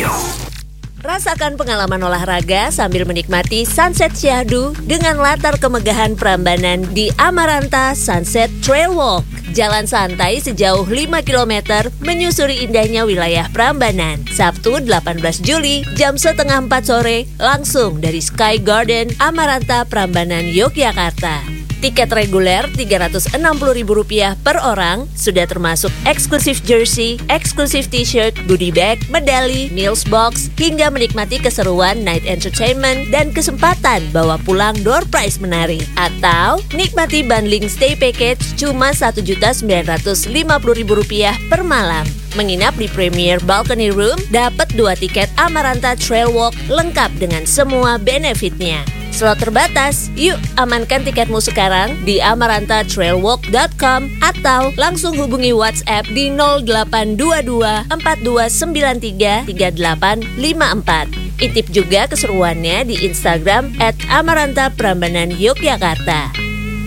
Radio. Rasakan pengalaman olahraga sambil menikmati Sunset Syahdu dengan latar kemegahan Prambanan di Amaranta Sunset Trail Walk. Jalan santai sejauh 5 km menyusuri indahnya wilayah Prambanan. Sabtu 18 Juli jam 3:30 sore langsung dari Sky Garden Amaranta Prambanan, Yogyakarta. Tiket reguler Rp360.000 per orang, sudah termasuk eksklusif jersey, eksklusif t-shirt, goodie bag, medali, meals box, hingga menikmati keseruan night entertainment dan kesempatan bawa pulang door prize menarik. Atau nikmati bundling stay package cuma Rp1.950.000 per malam. Menginap di Premier Balcony Room, dapat 2 tiket Amaranta Trail Walk lengkap dengan semua benefitnya. Slot terbatas, yuk amankan tiketmu sekarang di amarantatrailwalk.com atau langsung hubungi WhatsApp di 0822 4293 3854. Intip juga keseruannya di Instagram @amarantaprambanan Yogyakarta.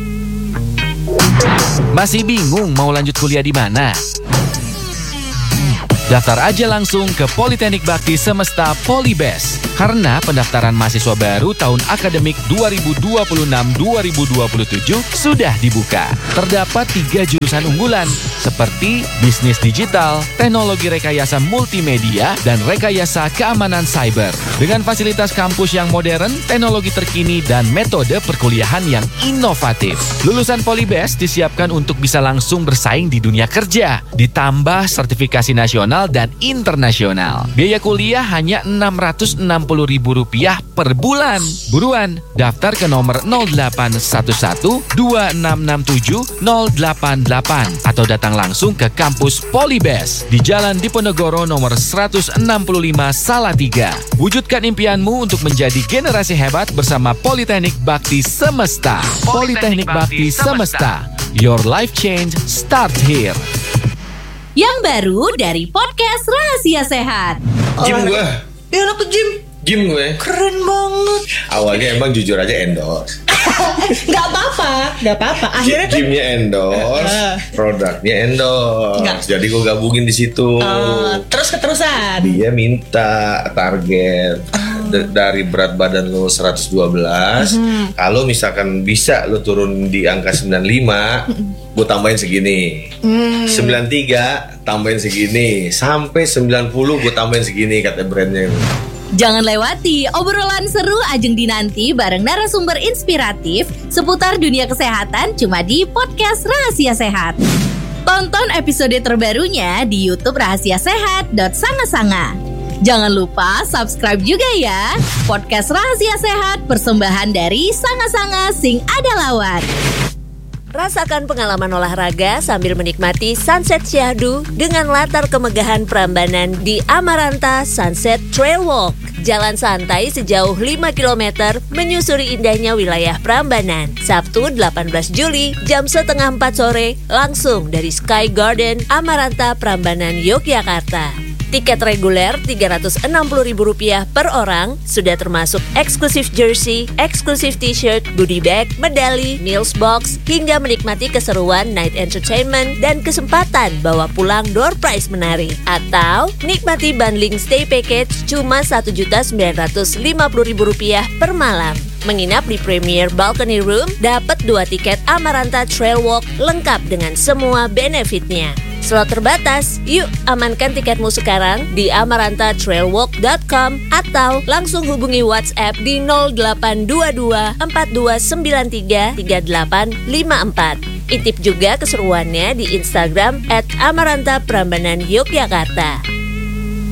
Masih bingung mau lanjut kuliah di mana? Daftar aja langsung ke Politeknik Bakti Semesta Polibes. Karena pendaftaran mahasiswa baru tahun akademik 2026-2027 sudah dibuka. Terdapat 3 jurusan unggulan seperti bisnis digital, teknologi rekayasa multimedia, dan rekayasa keamanan cyber. Dengan fasilitas kampus yang modern, teknologi terkini, dan metode perkuliahan yang inovatif. Lulusan Polibes disiapkan untuk bisa langsung bersaing di dunia kerja. Ditambah sertifikasi nasional dan internasional. Biaya kuliah hanya Rp660.000 per bulan. Buruan, daftar ke nomor 0811 2667 088 atau datang langsung ke kampus Polibes di Jalan Diponegoro nomor 165 Salatiga. Wujudkan impianmu untuk menjadi generasi hebat bersama Politeknik Bakti Semesta. Politeknik Bakti Semesta. Your life change start here. Yang baru dari podcast Rahasia Sehat. Gym gue. Dia anak ke gym. Gym gue. Keren banget. Awalnya emang jujur aja endorse. Gak apa-apa. Akhirnya kan Gymnya endorse, produknya endorse. Nggak. Jadi gue gabungin di situ. terus keterusan. Dia minta target dari berat badan lo 112. Kalau misalkan bisa lo turun di angka 95, gue tambahin segini. 93 tambahin segini. Sampai 90 gue tambahin segini, kata brandnya. Jangan lewati obrolan seru Ajeng Dinanti bareng narasumber inspiratif seputar dunia kesehatan cuma di podcast Rahasia Sehat. Tonton episode terbarunya di YouTube rahasiasehat.sanga-sanga. Jangan lupa subscribe juga ya. Podcast Rahasia Sehat persembahan dari Sanga-Sanga Sing Ada Lawan. Rasakan pengalaman olahraga sambil menikmati Sunset Syahdu dengan latar kemegahan Prambanan di Amaranta Sunset Trail Walk. Jalan santai sejauh 5 km menyusuri indahnya wilayah Prambanan. Sabtu 18 Juli jam 3:30 sore langsung dari Sky Garden Amaranta Prambanan, Yogyakarta. Tiket reguler Rp360.000 per orang, sudah termasuk eksklusif jersey, eksklusif t-shirt, goodie bag, medali, meals box, hingga menikmati keseruan night entertainment dan kesempatan bawa pulang door prize menarik. Atau nikmati bundling stay package cuma Rp1.950.000 per malam. Menginap di Premier Balcony Room, dapat 2 tiket Amaranta Trail Walk lengkap dengan semua benefitnya. Slot terbatas, yuk amankan tiketmu sekarang di amarantatrailwalk.com atau langsung hubungi WhatsApp di 0822 4293 3854. Intip juga keseruannya di Instagram @amarantaprambanan Yogyakarta.